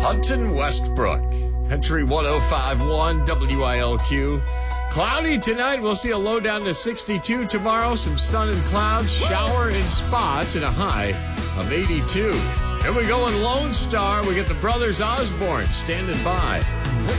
Hudson Westbrook, Country 105.1 WILQ. Cloudy tonight. We'll see a low down to 62 tomorrow. Some sun and clouds, shower in spots, and a high of 82. Here we go in Lone Star. We get the Brothers Osborne standing by.